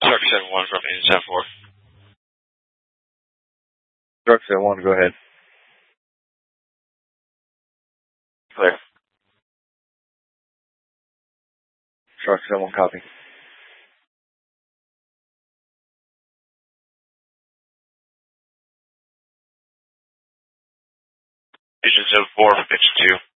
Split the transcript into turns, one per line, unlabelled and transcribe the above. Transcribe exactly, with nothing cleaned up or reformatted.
Shark seven one from eight seven four.
Shark seven one, go ahead.
Clear.
Shark seven one, copy.
Agent seven four from Pitch two.